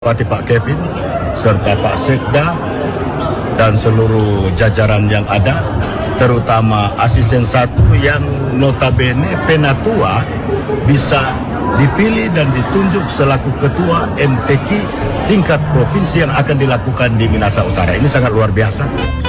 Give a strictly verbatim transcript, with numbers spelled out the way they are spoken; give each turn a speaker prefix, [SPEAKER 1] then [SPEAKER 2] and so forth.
[SPEAKER 1] Bupati Pak Kevin, serta Pak Sekda, dan seluruh jajaran yang ada, terutama asisten satu yang notabene penatua bisa dipilih dan ditunjuk selaku ketua M T Q tingkat provinsi yang akan dilakukan di Minahasa Utara. Ini sangat luar biasa.